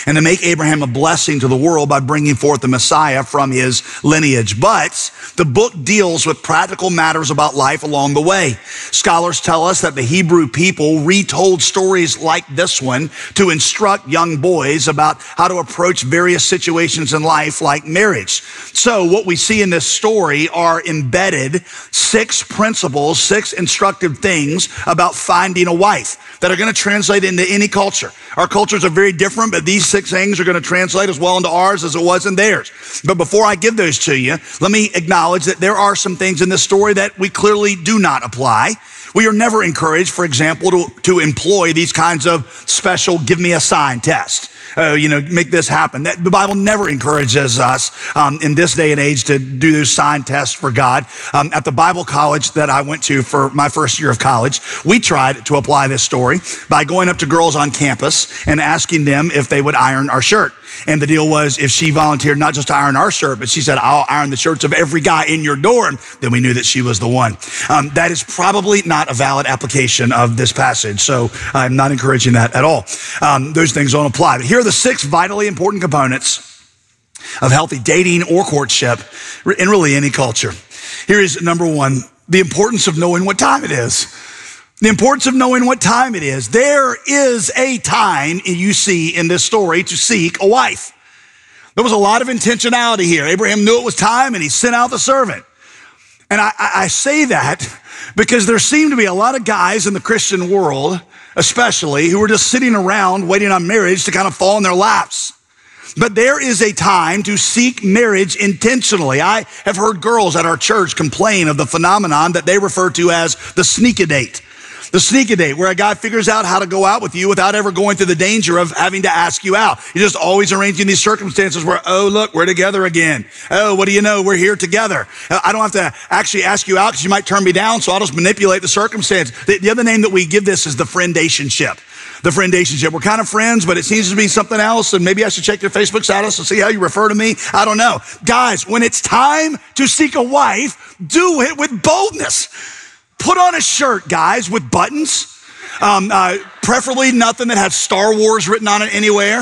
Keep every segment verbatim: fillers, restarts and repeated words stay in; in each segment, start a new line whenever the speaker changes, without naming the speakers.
and to make Abraham a blessing to the world by bringing forth the Messiah from his lineage. But the book deals with practical matters about life along the way. Scholars tell us that the Hebrew people retold stories like this one to instruct young boys about how to approach various situations in life like marriage. So what we see in this story are embedded six principles, six instructive things about finding a wife that are going to translate into any culture. Our cultures are very different, but these six things are going to translate as well into ours as it was in theirs. But before I give those to you, let me acknowledge that there are some things in this story that we clearly do not apply. We are never encouraged, for example, to, to employ these kinds of special give me a sign test. Uh, you know, make this happen. That, the Bible never encourages us um, in this day and age to do those sign tests for God. Um, at the Bible college that I went to for my first year of college, we tried to apply this story by going up to girls on campus and asking them if they would iron our shirt. And the deal was, if she volunteered not just to iron our shirt, but she said, I'll iron the shirts of every guy in your dorm, then we knew that she was the one. Um, that is probably not a valid application of this passage, so I'm not encouraging that at all. Um, those things don't apply. But here are the six vitally important components of healthy dating or courtship in really any culture. Here is number one, the importance of knowing what time it is. The importance of knowing what time it is. There is a time you see in this story to seek a wife. There was a lot of intentionality here. Abraham knew it was time and he sent out the servant. And I, I say that because there seem to be a lot of guys in the Christian world, especially, who are just sitting around waiting on marriage to kind of fall in their laps. But there is a time to seek marriage intentionally. I have heard girls at our church complain of the phenomenon that they refer to as the sneak-a-date. The sneak-a-date, where a guy figures out how to go out with you without ever going through the danger of having to ask you out. You're just always arranging these circumstances where, oh, look, we're together again. Oh, what do you know? We're here together. I don't have to actually ask you out because you might turn me down, so I'll just manipulate the circumstance. The, the other name that we give this is the friendationship. The friendationship. We're kind of friends, but it seems to be something else, and maybe I should check your Facebook status and see how you refer to me. I don't know. Guys, when it's time to seek a wife, do it with boldness. Put on a shirt, guys, with buttons, um, uh, preferably nothing that has Star Wars written on it anywhere.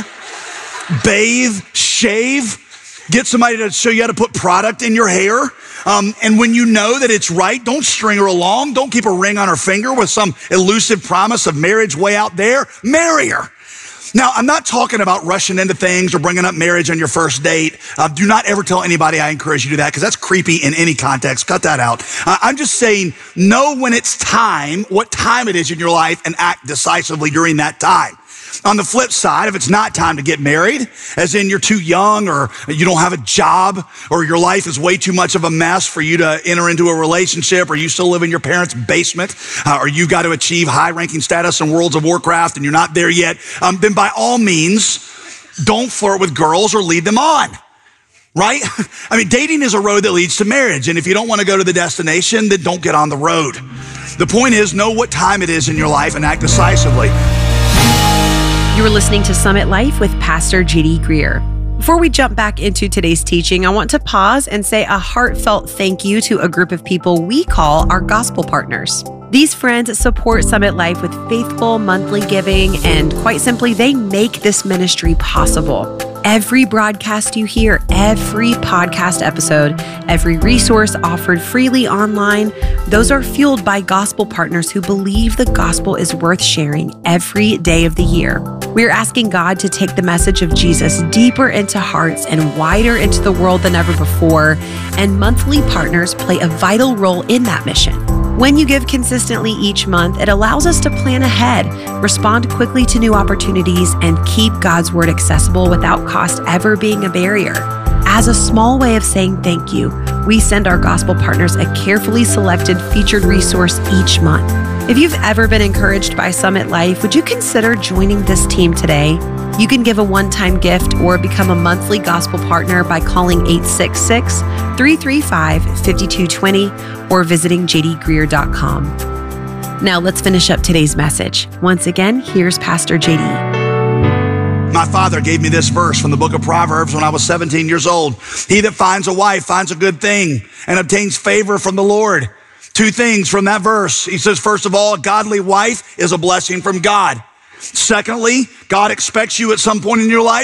Bathe, shave, get somebody to show you how to put product in your hair. Um, and when you know that it's right, don't string her along. Don't keep a ring on her finger with some elusive promise of marriage way out there. Marry her. Now, I'm not talking about rushing into things or bringing up marriage on your first date. Uh, do not ever tell anybody I encourage you to do that, because that's creepy in any context. Cut that out. Uh, I'm just saying, know when it's time, what time it is in your life, and act decisively during that time. On the flip side, if it's not time to get married, as in you're too young or you don't have a job or your life is way too much of a mess for you to enter into a relationship, or you still live in your parents' basement, uh, or you've got to achieve high-ranking status in Worlds of Warcraft and you're not there yet, um, then by all means, don't flirt with girls or lead them on. Right? I mean, dating is a road that leads to marriage. And if you don't want to go to the destination, then don't get on the road. The point is, know what time it is in your life and act decisively.
You're listening to Summit Life with Pastor J D Greear. Before we jump back into today's teaching, I want to pause and say a heartfelt thank you to a group of people we call our gospel partners. These friends support Summit Life with faithful monthly giving, and quite simply, they make this ministry possible. Every broadcast you hear, every podcast episode, every resource offered freely online, those are fueled by gospel partners who believe the gospel is worth sharing every day of the year. We're asking God to take the message of Jesus deeper into hearts and wider into the world than ever before, and monthly partners play a vital role in that mission. When you give consistently each month, it allows us to plan ahead, respond quickly to new opportunities, and keep God's word accessible without cost ever being a barrier. As a small way of saying thank you, we send our gospel partners a carefully selected featured resource each month. If you've ever been encouraged by Summit Life, would you consider joining this team today? You can give a one-time gift or become a monthly gospel partner by calling eight six six, three three five, five two two zero or visiting j d greear dot com. Now let's finish up today's message. Once again, here's Pastor J D.
My father gave me this verse from the book of Proverbs when I was seventeen years old. He that finds a wife finds a good thing and obtains favor from the Lord. Two things from that verse. He says, first of all, a godly wife is a blessing from God. Secondly, God expects you at some point in your life